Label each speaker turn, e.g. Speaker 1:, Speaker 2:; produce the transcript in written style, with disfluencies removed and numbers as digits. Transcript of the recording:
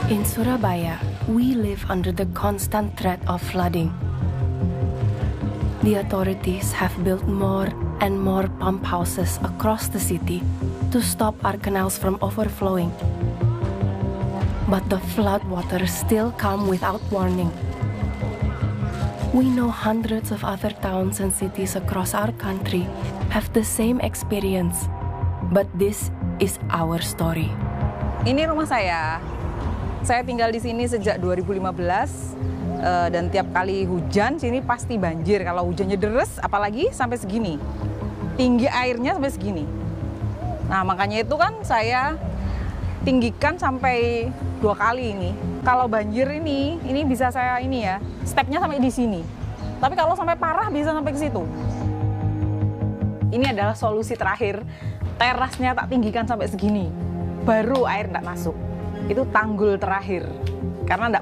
Speaker 1: In Surabaya, we live under the constant threat of flooding. The authorities have built more and more pump houses across the city to stop our canals from overflowing. But the floodwaters still come without warning. We know hundreds of other towns and cities across our country have the same experience, but this is our story.
Speaker 2: Ini rumah saya. Saya tinggal di sini sejak 2015 dan tiap kali hujan sini pasti banjir. Kalau hujannya deres, apalagi sampai segini. Tinggi airnya sampai segini. Nah, makanya itu kan saya tinggikan sampai 2 kali ini. Kalau banjir ini bisa saya stepnya sampai di sini. Tapi kalau sampai parah bisa sampai ke situ. Ini adalah solusi terakhir. Terasnya tak tinggikan sampai segini. Baru air tidak masuk. Itu tanggul terakhir. Karena tidak